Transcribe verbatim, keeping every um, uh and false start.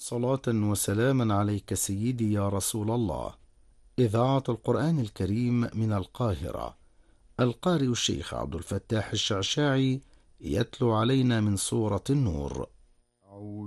صلاة وسلاما عليك سيدي يا رسول الله. إذاعة القرآن الكريم من القاهرة. القارئ الشيخ عبد الفتاح الشعشاعي يتلو علينا من سورة النور.